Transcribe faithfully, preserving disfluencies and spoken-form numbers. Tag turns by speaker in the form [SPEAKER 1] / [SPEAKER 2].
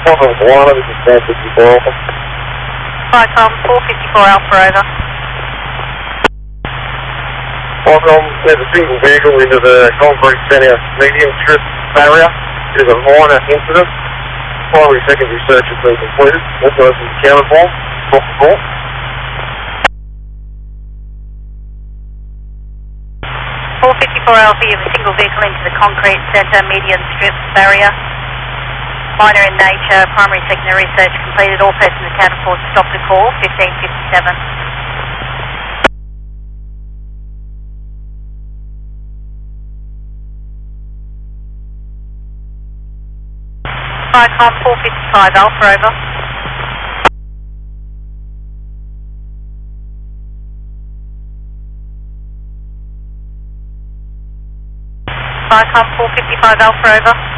[SPEAKER 1] Welcome to Moana, this is four fifty-four Alpha.
[SPEAKER 2] Vicom four fifty-four Alpha over.
[SPEAKER 1] Welcome, there's a single vehicle into the concrete centre medium strip barrier. It is a minor incident. Primary secondary search has been completed. All persons accounted for. Stop the call.
[SPEAKER 2] four fifty-four Alpha, you have a single vehicle into the concrete centre median strip barrier. Minor in nature, primary secondary search completed. All persons accounted for. Stop the call, fifteen fifty-seven. Vicom four fifty-five Alpha over. Vicom four fifty-five Alpha over.